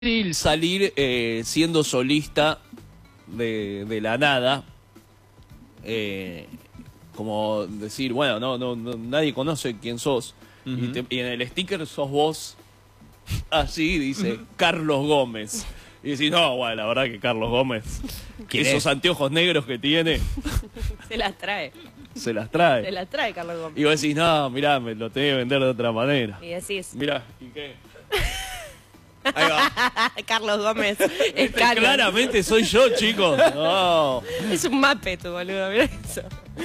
difícil salir siendo solista de la nada, como decir, bueno, no, nadie conoce quién sos, y en el sticker sos vos, así dice Carlos Gómez, y decís, no, bueno, la verdad que Carlos Gómez, esos anteojos negros que tiene, se las trae. Se las trae. Se las trae Carlos Gómez. Y vos decís, no, mirá, me lo tenés que vender de otra manera. Y decís, mirá, ¿y qué? Ahí va. Carlos Gómez es Carlos. Claramente soy yo, chicos. No. Es un Muppet, boludo, mirá eso.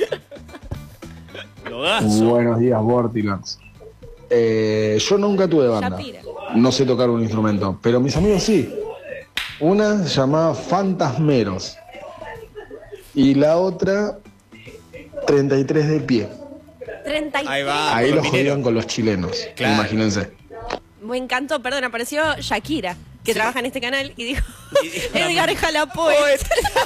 Lo gasto. Buenos días, Vortigans. Yo nunca tuve banda. Shapira. No sé tocar un instrumento, pero mis amigos sí. Una se llamaba Fantasmeros y la otra 33 de pie. 33. Ahí va. Ahí con los los jodían mineros. con los chilenos, Claro. imagínense. Me encantó, perdón, apareció Shakira, que trabaja en este canal, y dijo, Edgar Jalapoe.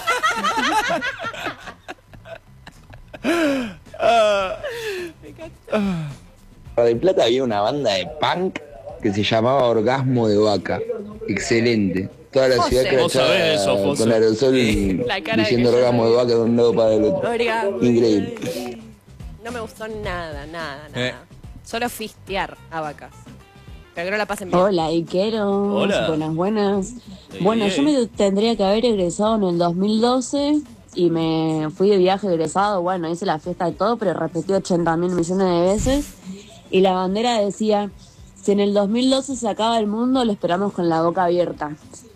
Mar del Plata había una banda de punk que se llamaba Orgasmo de Vaca. Excelente. Toda la José. ciudad Vos sabés crachada eso, José. con aerosol La cara de diciendo que yo orgasmo de vaca de un lado para el otro. Orgasmo. Increíble. No me gustó nada. Solo fistear a vacas. Pero que no la pasen bien. Hola, Iqueros. Hola. Buenas. Bueno, yo me tendría que haber egresado en el 2012 y me fui de viaje egresado. Bueno, hice la fiesta de todo, pero repetí 80.000 millones de veces. Y la bandera decía, si en el 2012 se acaba el mundo, lo esperamos con la boca abierta.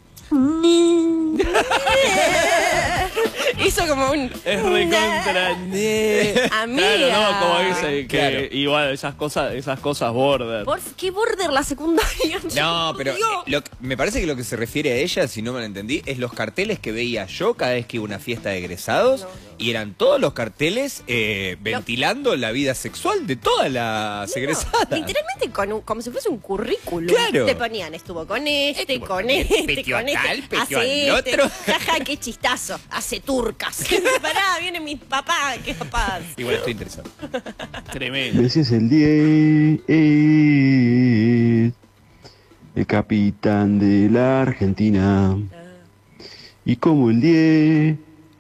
Hizo como un... Es recontra. Amiga. Claro, no, como dice, que Claro. igual esas cosas border. ¿Qué border la secundaria? No, pero Dios. me parece que lo que se refiere a ella, si no me lo entendí, es los carteles que veía yo cada vez que iba a una fiesta de egresados. Y eran todos los carteles ventilando la vida sexual de todas las egresadas. Literalmente como si fuese un currículum. Claro. Te ponían, estuvo con este, Estuvo con con este, petió con a tal, este. petió hace al este. otro. Jaja, qué chistazo. Hace turcas. Pará, viene mi papá, qué capaz. Igual estoy interesado. Tremendo. Ese es el 10, el capitán de la Argentina. Y como el 10,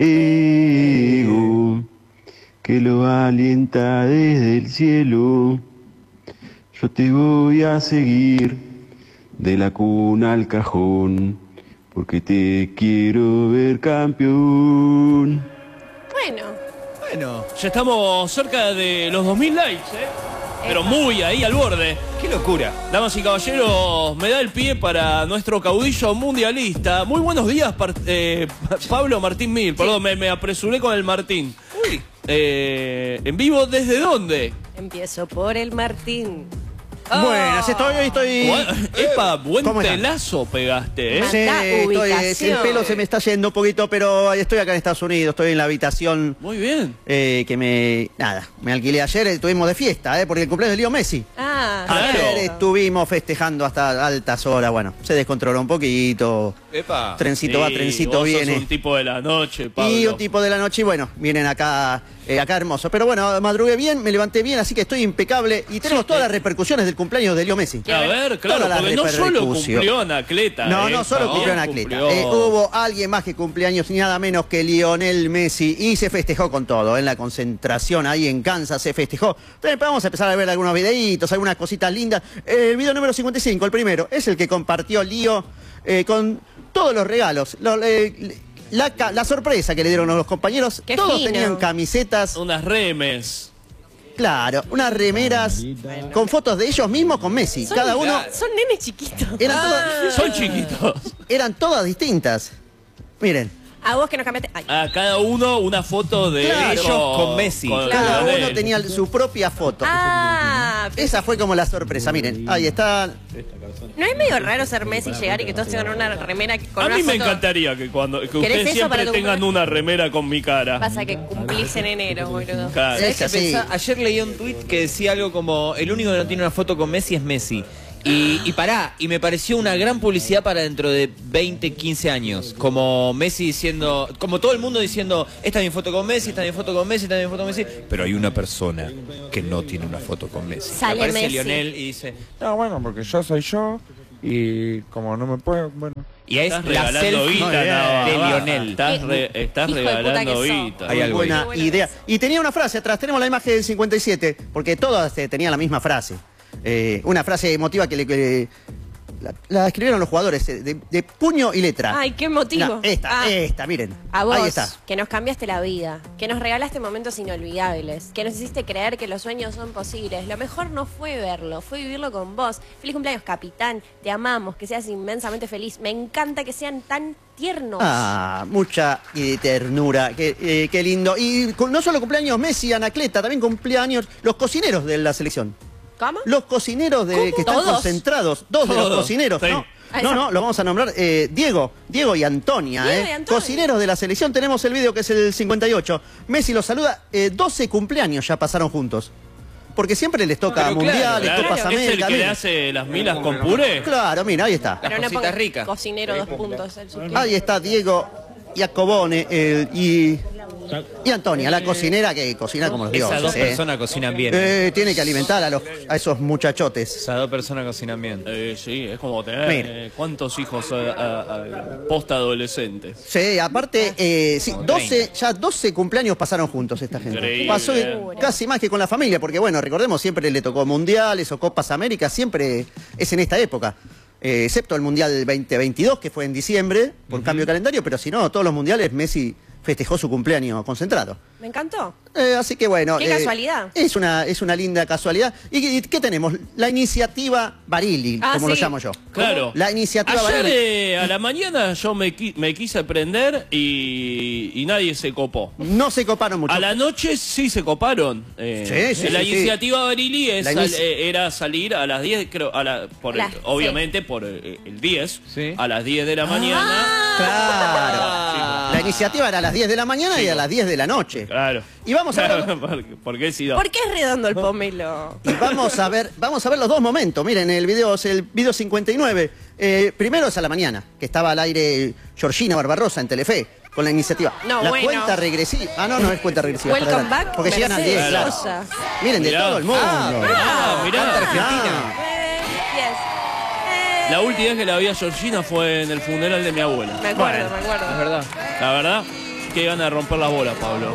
que lo alienta desde el cielo, yo te voy a seguir de la cuna al cajón, porque te quiero ver campeón. Bueno, Ya estamos cerca de los 2000 likes, pero muy ahí al borde. ¡Qué locura! Damas y caballeros, me da el pie para nuestro caudillo mundialista. Muy buenos días, Pablo Martín Mil. Perdón, me apresuré con el Martín. Uy. ¿En vivo desde dónde? empiezo por el Martín. Buenas, estoy... Epa, buen ¿Cómo están? telazo pegaste, ¿eh? Manda Sí, el ubicación. pelo se me está yendo un poquito, pero estoy acá en Estados Unidos, estoy en la habitación Muy bien. que me alquilé ayer, estuvimos de fiesta, porque el cumpleaños de Leo Messi. Ah, Claro. Ayer estuvimos festejando hasta altas horas, bueno, se descontroló un poquito, Epa. trencito va, Sí, trencito vos sos viene. un tipo de la noche, Pablo. Y un tipo de la noche, y bueno, vienen acá hermoso. Pero bueno, madrugué bien, me levanté bien, así que estoy impecable. Y tenemos todas las repercusiones del cumpleaños de Leo Messi. A ver, claro, Todas las porque no solo repercusión. cumplió Anacleta. No, no solo cumplió Anacleta. Hubo alguien más que cumpleaños, ni nada menos que Lionel Messi. Y se festejó con todo. En la concentración ahí en Kansas se festejó. Entonces, vamos a empezar a ver algunos videitos, algunas cositas lindas. El video número 55, el primero, es el que compartió Lío con todos los regalos. La sorpresa que le dieron a los compañeros. Qué Todos fino. tenían camisetas. Unas remes. Claro, unas remeras con fotos de ellos mismos con Messi. Cada uno. son nenes chiquitos. Son chiquitos. Eran todas distintas. Miren. A vos que nos cambiaste. Ay. A cada uno una foto de Claro. ellos Con Messi. Cada Lionel. uno tenía su propia foto. Esa fue como la sorpresa. Miren, ahí está. ¿No es medio raro ser Messi y llegar y que todos tengan una remera con A una mí me foto? encantaría que ¿Querés ustedes eso para siempre tu tengan cumpleaños? una remera con mi cara. Pasa que cumplís en enero, boludo. Claro. ¿Sabés qué así. pensá? Ayer leí un tuit que decía algo como: el único que no tiene una foto con Messi es Messi. Y pará, y me pareció una gran publicidad para dentro de 20, 15 años. Como Messi diciendo, como todo el mundo diciendo, esta es mi foto con Messi, esta es mi foto con Messi, esta es mi foto con Messi. Pero hay una persona que no tiene una foto con Messi. Sale Aparece Messi. Lionel y dice, no, bueno, porque yo soy yo. y como no me puedo, bueno. Y es Estás la regalando selfie guita, de Nava. Lionel. Estás Hijo de regalando puta que guita. Hay algo Buena ahí. idea. Y tenía una frase atrás, tenemos la imagen del 57, porque todas tenían la misma frase. Una frase emotiva que la escribieron los jugadores, de puño y letra. Ay, qué motivo. No, esta, miren. A vos, Ahí está. que nos cambiaste la vida, que nos regalaste momentos inolvidables, que nos hiciste creer que los sueños son posibles. Lo mejor no fue verlo, fue vivirlo con vos. Feliz cumpleaños, capitán. Te amamos, que seas inmensamente feliz. Me encanta que sean tan tiernos. Mucha ternura, qué lindo. Y no solo cumpleaños Messi, Anacleta, también cumpleaños los cocineros de la selección. ¿Cómo? Los cocineros que están ¿Todos? concentrados, dos de los Todos, cocineros, sí. ¿no? No, los vamos a nombrar. Diego y Antonia. Diego y Antonia. Cocineros de la selección, tenemos el video que es el 58. Messi los saluda, 12 cumpleaños ya pasaron juntos. Porque siempre les toca Pero mundiales, Claro, Copas ¿es el América. que le mira. hace las milas con puré? Claro, mira, ahí está. Pero no cositas pongas ricas. cocinero 2 puntos. El sustituto. Ahí está Diego Iacobone y Antonia, la cocinera que cocina como los dioses. Esas dos ¿eh? personas cocinan bien. Tiene que alimentar a esos muchachotes. Esas dos personas cocinan bien. Sí, es como tener Mira. ¿cuántos hijos post-adolescentes? Sí, aparte, 12 cumpleaños pasaron juntos esta gente. Increíble. Pasó casi más que con la familia, porque bueno, recordemos, siempre le tocó mundiales o Copas Américas, siempre es en esta época. Excepto el Mundial 2022, que fue en diciembre, por cambio de calendario, pero si no, todos los mundiales Messi festejó su cumpleaños concentrado. Me encantó. Así que bueno. Qué casualidad. Es una linda casualidad. ¿Y qué tenemos? La iniciativa Barili, como lo sí. llamo yo. Claro. La iniciativa Ayer Barili. a la mañana yo me quise prender y nadie se copó. No se coparon mucho. A la noche sí se coparon. Sí, la sí. iniciativa Barili era salir a las 10, creo, obviamente por el 10, Sí. a las 10 de la mañana. Claro. La iniciativa era a las 10 de la mañana y a las 10 de la noche. Claro. Y vamos a ver, ¿Por qué si no? ¿Por qué es redondo el pomelo? y vamos a ver los dos momentos. Miren, el video es el video 59. Primero es a la mañana, que estaba al aire Georgina Barbarosa en Telefe con la iniciativa. No, la bueno. cuenta regresiva. No es cuenta regresiva. Welcome perdón. back, Porque llegan al 10, Mercedes claro. Sosa. Miren, de Mirá. todo el mundo. Mirá. Argentina. Yes. La última vez que la vi a Georgina fue en el funeral de mi abuela. Me acuerdo, me acuerdo. Es verdad. La verdad, qué gana de romper las bolas, Pablo.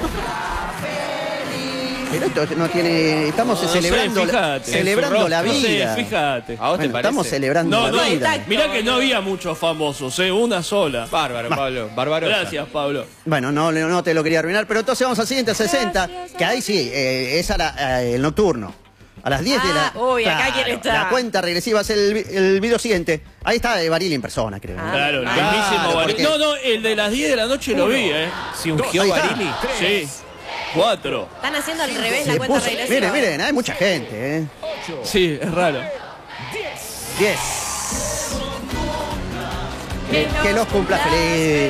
Pero esto no tiene. Estamos No sé, celebrando, fíjate. celebrando la No sé, vida. fíjate. ¿A vos te Bueno, parece? estamos celebrando No, la no, vida. mirá que no había muchos famosos, una sola. Bárbaro, Pablo. Bárbaro. Gracias, Pablo. Bueno, no te lo quería arruinar, pero entonces vamos al siguiente, 60, que ahí sí, es el nocturno. A las 10 de la... Uy, acá quién está. La cuenta regresiva es el video siguiente. Ahí está Barili en persona, creo. Claro, el Claro, mismísimo Barili. porque- No, el de las 10 de la noche lo vi, ¿Se ungió Ahí está. Barili? Sí. 4. Están haciendo al revés Se la cuenta puso- regresiva. miren, hay mucha gente, Sí, es raro. 10. Que los cumpla feliz.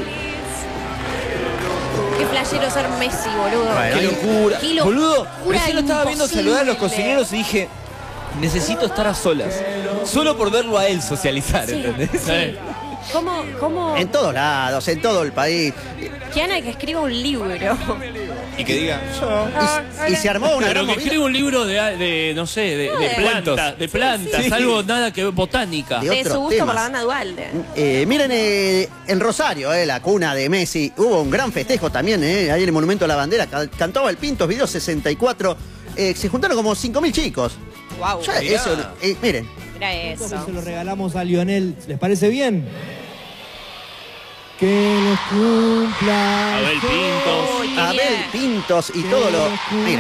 Qué flashero ser Messi, boludo. Bueno, ¡Qué locura! Qué locura Boludo, recién lo estaba viendo imposible. saludar a los cocineros y dije, necesito estar a solas. Solo por verlo a él socializar, Sí. ¿entendés? Sí. ¿Cómo? En todos lados, en todo el país. Kiana que escriba un libro. Y que diga, Y se armó una Pero gran que movida. escribe un libro de no sé, de cuentos. plantas, Sí. algo nada que ver, botánica. De De otros su gusto por temas. la banda Dualde. Miren, en Rosario, la cuna de Messi, hubo un gran festejo también, ahí en el Monumento a la Bandera, cantaba el Pintos, video 64, se juntaron como 5.000 chicos. Wow. Ya, mirá. eso, miren, Mira eso. Se lo regalamos a Lionel. ¿Les parece bien? Que los cumpla. Abel Pintos. Uy, qué Abel bien. Pintos y todo lo... Miren,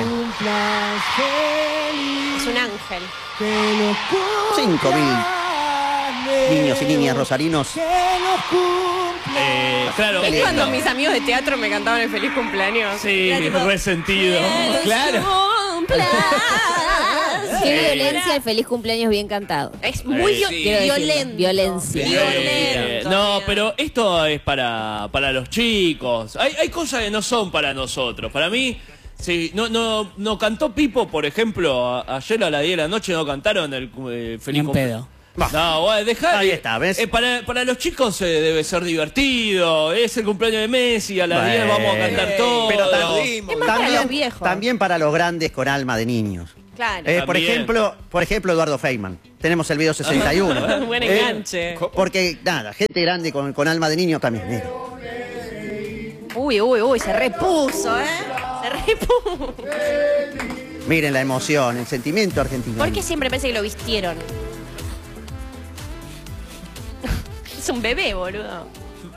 Es un ángel. 5.000 niños y niñas rosarinos. Claro. Es cuando mis amigos de teatro me cantaban el feliz cumpleaños. Sí, Era tipo, resentido. Claro. Qué violencia el feliz cumpleaños bien cantado. Es muy Sí. Quiero decirlo. violento. Violencia. Violento. No, mira. pero esto es para los chicos. Hay cosas que no son para nosotros. Para mí, sí, no cantó Pipo, por ejemplo, ayer a las 10 de la noche no cantaron el feliz cumpleaños. No, bueno, dejá. Ahí está, ¿ves? Para los chicos debe ser divertido. Es el cumpleaños de Messi, a las 10 vamos a cantar todo. Pero Es más para los viejos. también para los grandes con alma de niños. Claro. Por ejemplo, Eduardo Feynman. Tenemos el video 61. Buen enganche. Porque, nada, gente grande con alma de niño también. Uy, se repuso, ¿eh? Se repuso. Miren la emoción, el sentimiento argentino. ¿Por qué siempre pensé que lo vistieron? Es un bebé, boludo.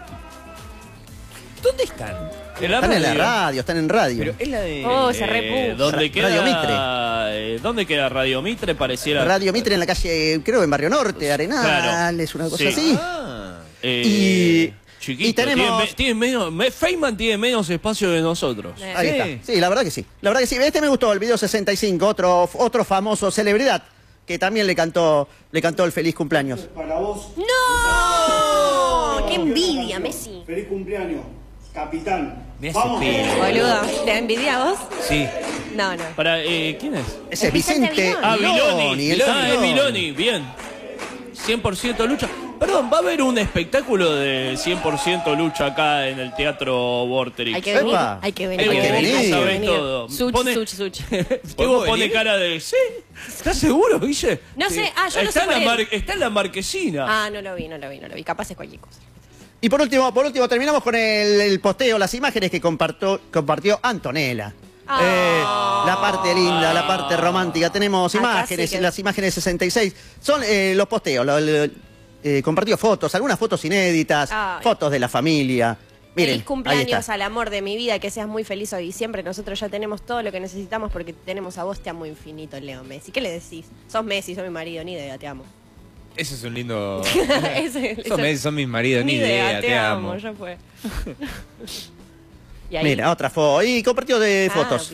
¿Dónde están? Están en la radio, están en radio. Pero es la de... Oh, se repuso. ¿Dónde queda Radio Mitre? ¿Dónde queda Radio Mitre? Pareciera... Radio Mitre en la calle, creo, en Barrio Norte, Arenales, una cosa así. Y chiquito, y tenemos... Feynman tiene menos espacio que nosotros. Ahí está. Sí, la verdad que sí. La verdad que sí. Este me gustó, el video 65, otro famoso celebridad que también le cantó el feliz cumpleaños. Para vos. ¡No! ¡Qué envidia, Messi! Feliz cumpleaños, capitán. Vamos. Boludo, ¿te envidia a vos? Sí. No. ¿Quién es? Ese es Vicente Viloni. Viloni. Viloni, bien. 100% lucha. Perdón, va a haber un espectáculo de 100% lucha acá en el Teatro Vorterix. Hay que venir. Hay que venir. Sabés todo. Such. Evo pone cara de... ¿Sí? ¿Estás seguro, Guille? No sé. Yo no sé por él. Está en la marquesina. No lo vi. Capaz es cualquier cosa. Y por último terminamos con el posteo, las imágenes que compartió Antonella. La parte linda, la parte romántica. Tenemos imágenes, las imágenes 66. Son los posteos. Compartió fotos, algunas fotos inéditas, fotos de la familia. Miren, feliz cumpleaños al amor de mi vida, que seas muy feliz hoy y siempre. Nosotros ya tenemos todo lo que necesitamos porque tenemos a vos. Te amo infinito, Leo Messi. ¿Qué le decís? Sos Messi, sos mi marido, ni idea, te amo. Ese es un lindo... Eso. Son mis maridos, ni idea, te amo. Ya fue. Mira, otra foto. Y compartió fotos.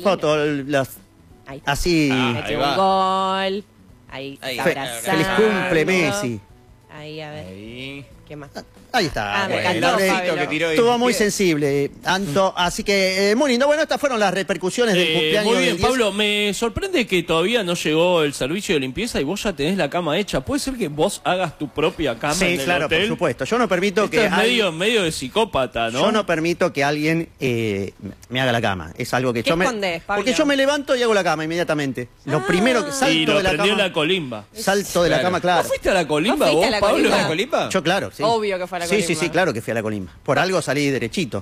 Ahí así. Metió un gol. Ahí abrazando. Feliz cumple, Messi. Ahí, a ver. ¿Qué más? Ahí está. Me encantó, que tiró estuvo muy sensible, Anto. Así que muy lindo. Bueno, estas fueron las repercusiones del cumpleaños. Muy bien, del 10. Pablo. Me sorprende que todavía no llegó el servicio de limpieza y vos ya tenés la cama hecha. ¿Puede ser que vos hagas tu propia cama en el claro, hotel? por supuesto. Yo no permito Esto que... es medio de psicópata, ¿no? Yo no permito que alguien me haga la cama. Es algo que ¿Qué escondés, Pablo? Porque yo me levanto y hago la cama inmediatamente. Lo primero que salto de la cama... prendió la colimba. Salto de la cama, claro. ¿No fuiste a la colimba vos, Pablo? ¿A la colimba? Yo, claro, sí. Obvio que fue a la colimba. Sí, claro que fui a la colimba. Por algo salí derechito.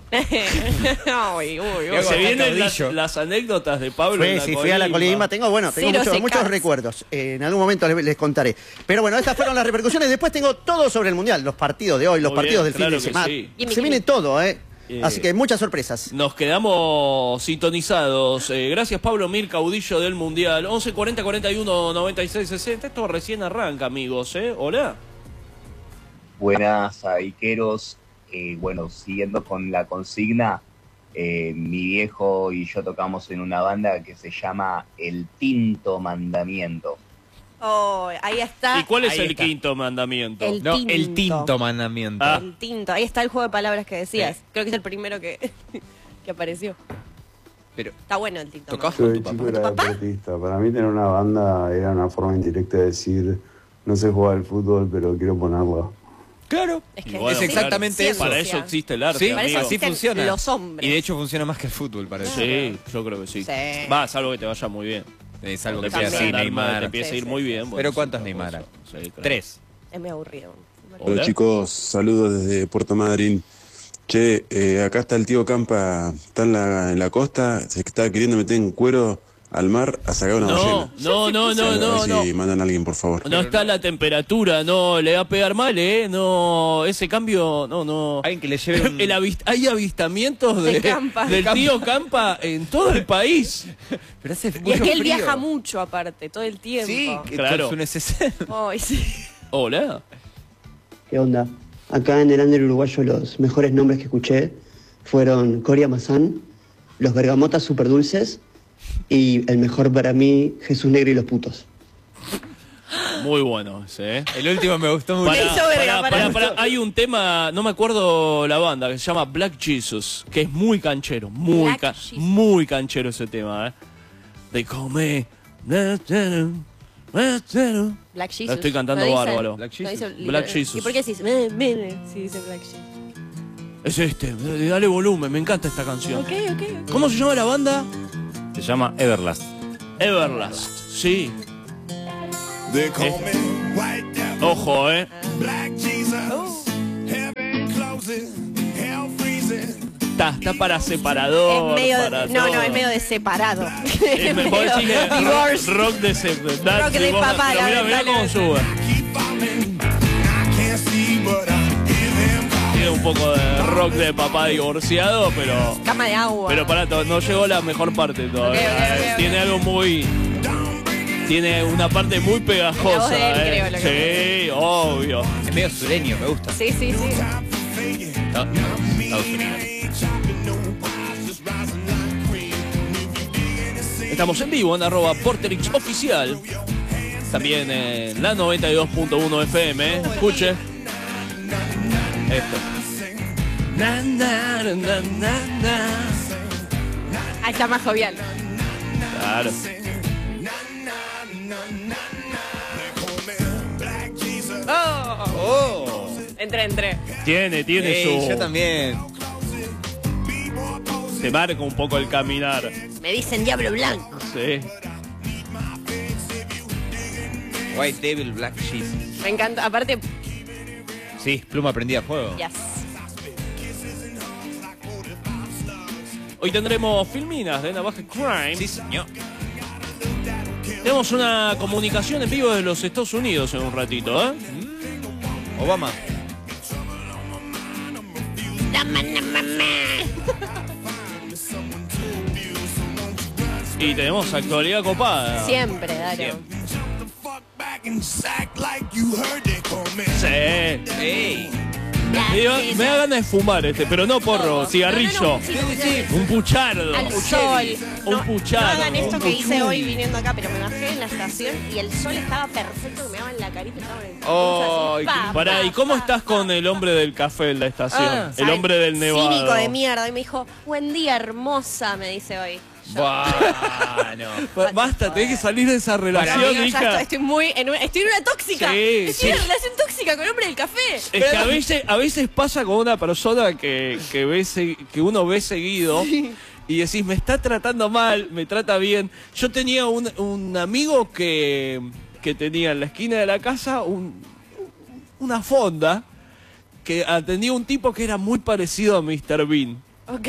Uy. Se vienen las anécdotas de Pablo. Fui a la colimba. Tengo muchos recuerdos. En algún momento les contaré. Pero bueno, estas fueron las repercusiones. Después tengo todo sobre el Mundial. Los partidos de hoy, los partidos del fin de semana. Se viene todo, así que muchas sorpresas. Nos quedamos sintonizados. Gracias, Pablo Mir, caudillo del Mundial. 11 40 41 96 60. Esto recién arranca, amigos. Hola. Buenas, Aiqueros. Bueno, siguiendo con la consigna, mi viejo y yo tocamos en una banda que se llama El Tinto Mandamiento. Oh, ahí está. ¿Y cuál es el quinto mandamiento? El tinto mandamiento. El tinto. Ahí está el juego de palabras que decías. Creo que es el primero que apareció. Pero está bueno el tinto. ¿Tocás con tu papá? Yo era deportista. Para mí tener una banda era una forma indirecta de decir, no sé jugar al fútbol, pero quiero ponerlo. Claro, es exactamente eso. Para eso existe el arte, sí, amigo. así funciona. Los hombres. Y de hecho funciona más que el fútbol, parece. Sí, yo creo que sí. Salvo que te vaya muy bien. Salvo que sea así, Neymar. Te empieza a ir muy bien. Pero ¿cuántos Neymar? Sí, claro. 3. Es muy aburrido. Hola chicos, saludos desde Puerto Madryn. Che, acá está el tío Campa, está en la costa, se está queriendo meter en cuero al mar a sacar una ballena. No. Si mandan a alguien, por favor. No está la temperatura, no, le va a pegar mal, no, ese cambio, no. Alguien que le lleve hay avistamientos del tío Campa en todo el país. Pero hace y es que él viaja mucho aparte, todo el tiempo. Sí, claro. Con su necesidad. Ay, sí. Hola. ¿Qué onda? Acá en el under uruguayo los mejores nombres que escuché fueron Coria Mazán, los Bergamotas super dulces y el mejor para mí, Jesús Negro y los putos. Muy bueno ese, El último me gustó mucho. Hay un tema, no me acuerdo la banda, que se llama Black Jesus, que es muy canchero, muy canchero ese tema, They call me Black Jesus. La estoy cantando bárbaro. Black Jesus. ¿Y por qué decís? Sí, dice Black Jesus. Es dale volumen, me encanta esta canción. Ok. ¿Cómo se llama la banda? Se llama Everlast. Everlast, sí. Ojo, Está para separador. Es medio, para no, todo. es medio de separado. Vos decís que Divorce. rock de Rock de papá, Mirá cómo sube. Tiene un poco de rock de papá divorciado, pero... Cama de agua. Pero pará, no llegó la mejor parte todavía. Ok. Tiene algo muy... Tiene una parte muy pegajosa. La voz de él, creo, lo que sí, obvio. Es medio sureño, me gusta. Sí. No, Estados Unidos. Estamos en vivo en @PorterixOficial. También en la 92.1 FM. Escuche. Esto. Ahí está más jovial. Claro. Oh. Entré. Tiene su... Yo también. Te marca un poco el caminar. Me dicen Diablo Blanco. Sí. White Devil, Black Jesus. Me encanta. Aparte, Sí, pluma prendida a fuego. yes. Hoy tendremos filminas de Navaja Crime. Sí, señor. Tenemos una comunicación en vivo de los Estados Unidos en un ratito, Obama. Y tenemos actualidad copada. Siempre, Daro. Sí. Ey. Me da ganas de fumar pero no porro, cigarrillo. No, Un puchardo. Al sol. Un puchardo. No hagan esto un que hice puchú. hoy viniendo acá, pero me bajé en la estación y el sol estaba perfecto, me daba en la carita y estaba en el Ay, pará, ¿y cómo estás con el hombre del café en la estación? El hombre del nevado. Cínico de mierda. Y me dijo, buen día, hermosa, me dice hoy. Bueno. Basta, tenés que salir de esa relación, Amigo, ya hija. estoy estoy en una tóxica. Sí, estoy en sí. una relación tóxica con el hombre del café. Es que a veces pasa con una persona que uno ve seguido y decís, me está tratando mal, me trata bien. Yo tenía un amigo que tenía en la esquina de la casa una fonda que atendía un tipo que era muy parecido a Mr. Bean. Ok.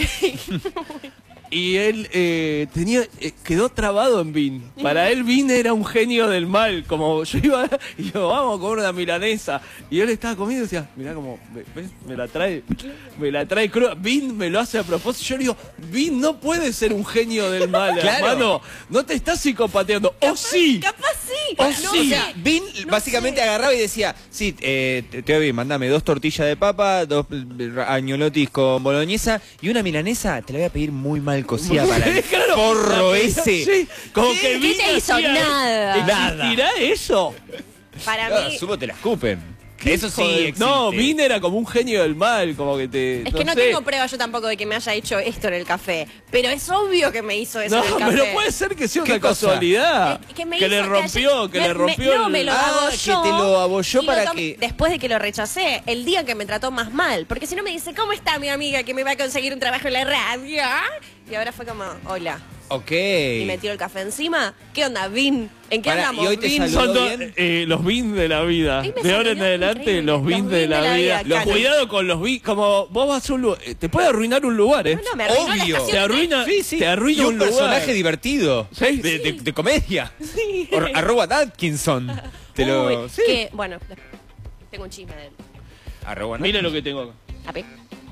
Y él quedó trabado en Bean. Para él Bean era un genio del mal. Como yo iba y yo, vamos a comer una milanesa. Y él estaba comiendo y decía, mirá como, ¿ves? Me la trae cruda. Bean me lo hace a propósito. Yo le digo, Bean no puede ser un genio del mal, Claro. hermano. No te estás psicopateando. ¡Oh, sí! Capaz sí. ¡Oh, No sí! sé. Bean básicamente agarraba y decía, sí, te voy bien, mandame 2 tortillas de papa, 2 añolotis con boloñesa y una milanesa, te la voy a pedir muy mal cocida para el Claro. porro ese. Sí, como ¿Qué? que ¿Qué Bean te hizo? hacía- Nada. ¿Existirá eso? Para Claro, mí, supo te la escupen. Eso sí Joder, existe. no, Bean era como un genio del mal, como que te... es que no sé. tengo prueba yo tampoco de que me haya hecho esto en el café. Pero es obvio que me hizo eso en el No, café. pero puede ser que sea ¿Qué una cosa? casualidad. Que me Que hizo le rompió, que me- le rompió No, el- me lo Ah, abolló. que te lo abolló y para tomé que- después de que lo rechacé, el día que me trató más mal. Porque si no me dice, ¿cómo está mi amiga que me va a conseguir un trabajo en la radio? Y ahora fue como, hola. Ok. Y me tiro el café encima. ¿Qué onda, Vin? ¿En qué Pará, andamos, ¿y hoy te Vin? saludó? Son bien? los beans de la vida. Ay, me De ahora en saludó adelante, increíble. los beans de la vida. Canon. Cuidado con los beans. Como vos vas a un lugar, te puede arruinar un lugar, ¿eh? No, me arruinó la Obvio. estación Te arruina, te arruina Y un un lugar. personaje divertido. Sí. De comedia. Arroba Atkinson. Te lo. Uy, Sí. que, bueno, tengo un chisme de él. Arroba Mira lo que tengo acá. A ver.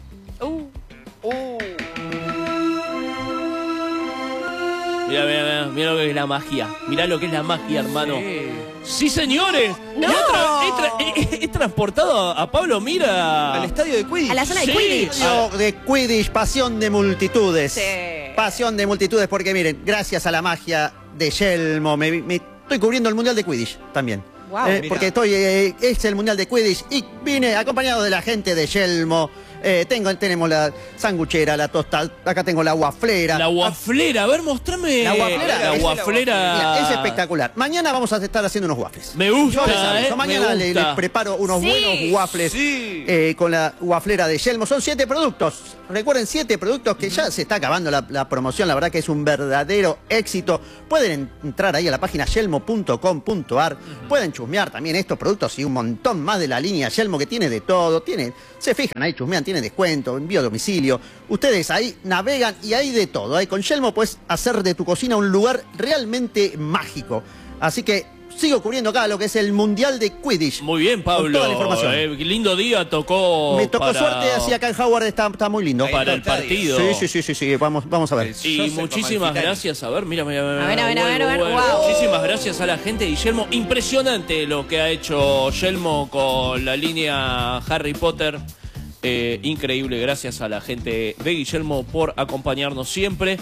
Mira lo que es la magia. Mira lo que es la magia, hermano. Sí, señores. ¡No! He transportado a Pablo Mira Al estadio de Quidditch. A la zona de Sí. Quidditch. De Quidditch, pasión de multitudes. Sí. Pasión de multitudes, porque miren, gracias a la magia de Yelmo, me estoy cubriendo el Mundial de Quidditch también. Wow. Porque es el Mundial de Quidditch y vine acompañado de la gente de Yelmo. Tenemos la sanguchera, la tostada, acá tengo la waflera. La waflera, a ver, mostrame. La waflera. La waflera. Mira, es espectacular. Mañana vamos a estar haciendo unos waffles. Me gusta, Yo les aviso. Mañana me les gusta. preparo unos buenos waffles con la waflera de Yelmo. Son 7 productos. Recuerden, 7 productos que ya se está acabando la promoción. La verdad que es un verdadero éxito. Pueden entrar ahí a la página yelmo.com.ar. Pueden chusmear también estos productos y un montón más de la línea Yelmo, que tiene de todo. Se fijan ahí, chusmean, tiene descuento, envío a domicilio. Ustedes ahí navegan y hay de todo. Con Yelmo puedes hacer de tu cocina un lugar realmente mágico. Así que sigo cubriendo acá lo que es el Mundial de Quidditch. Muy bien, Pablo. Con toda la información. Lindo día tocó. Me tocó suerte, así acá en Howard está muy lindo. Para el partido. Sí. Vamos a ver. Y muchísimas gracias. A ver, mira. A ver. Wow. Muchísimas gracias a la gente de Guillermo. Impresionante lo que ha hecho Yelmo con la línea Harry Potter. Increíble. Gracias a la gente de Guillermo por acompañarnos siempre.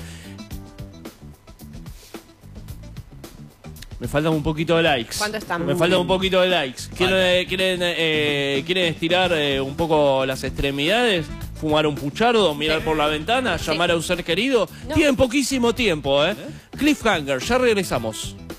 Me faltan un poquito de likes. ¿Cuánto están? Me faltan un poquito de likes. ¿Quieren estirar un poco las extremidades? ¿Fumar un puchardo? ¿Mirar por la ventana? ¿Llamar a un ser querido? No. Tienen poquísimo tiempo, Cliffhanger, ya regresamos.